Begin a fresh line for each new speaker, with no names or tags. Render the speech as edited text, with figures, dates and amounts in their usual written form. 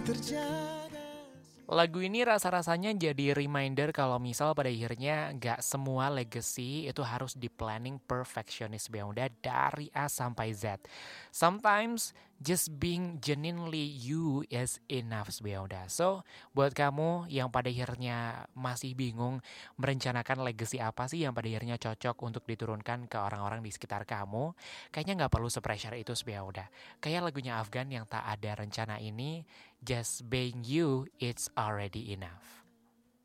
Lagu ini rasa-rasanya jadi reminder kalau misal pada akhirnya nggak semua legacy itu harus di planning perfectionist Bunda dari A sampai Z. Sometimes just being genuinely you is enough Bunda. So buat kamu yang pada akhirnya masih bingung merencanakan legacy apa sih yang pada akhirnya cocok untuk diturunkan ke orang-orang di sekitar kamu, kayaknya nggak perlu se-pressure itu Bunda. Kayak lagunya Afgan yang tak ada rencana ini, just being you, it's already enough.